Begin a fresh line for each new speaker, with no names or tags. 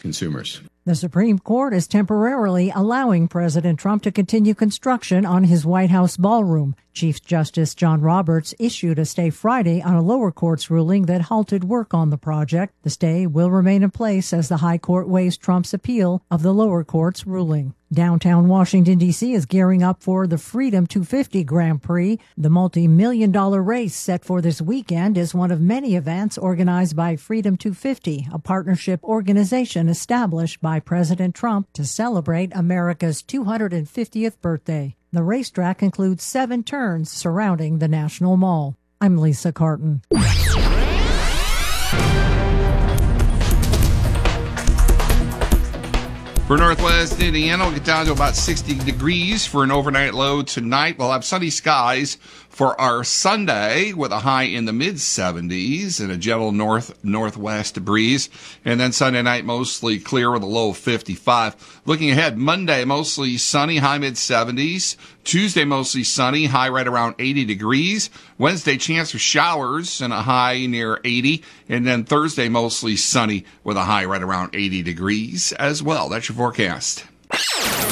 consumers.
The Supreme Court is temporarily allowing President Trump to continue construction on his White House ballroom. Chief Justice John Roberts issued a stay Friday on a lower court's ruling that halted work on the project. The stay will remain in place as the High Court weighs Trump's appeal of the lower court's ruling. Downtown Washington, D.C. is gearing up for the Freedom 250 Grand Prix. The multi-million-dollar race set for this weekend is one of many events organized by Freedom 250, a partnership organization established by President Trump to celebrate America's 250th birthday. The racetrack includes 7 turns surrounding the National Mall. I'm Lisa Carton.
For northwest Indiana, we'll get down to about 60 degrees for an overnight low tonight. We'll have sunny skies for our Sunday with a high in the mid-70s and a gentle northwest breeze. And then Sunday night, mostly clear with a low of 55. Looking ahead, Monday, mostly sunny, high mid-70s. Tuesday, mostly sunny, high right around 80 degrees. Wednesday, chance for showers and a high near 80. And then Thursday, mostly sunny with a high right around 80 degrees as well. That's your forecast.